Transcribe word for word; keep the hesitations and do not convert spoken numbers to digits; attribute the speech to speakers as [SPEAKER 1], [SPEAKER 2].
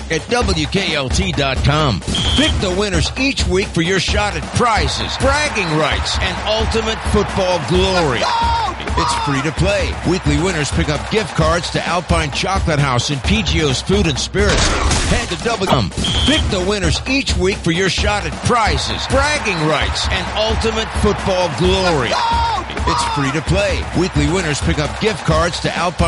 [SPEAKER 1] at W K L T dot com. Pick the winners each week for your shot at prizes, bragging rights, and ultimate football glory. It's free to play. Weekly winners pick up gift cards to Alpine Chocolate House and P G O's Food and Spirits. Head to W. Pick the winners each week for your shot at prizes, bragging rights, and ultimate football glory. It's free to play. Weekly winners pick up gift cards to Alpine